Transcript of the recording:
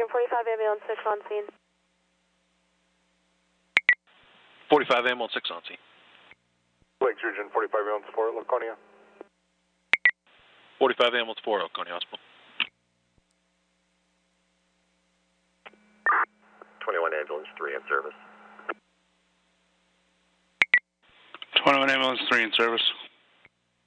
Surgeon 45 ambulance 6 on scene. 45 ambulance 6 on scene. Lake Surgeon 45 ambulance 4 at Laconia. 45 ambulance 4 at Laconia Hospital. 21 ambulance 3 in service. 21 ambulance 3 in service.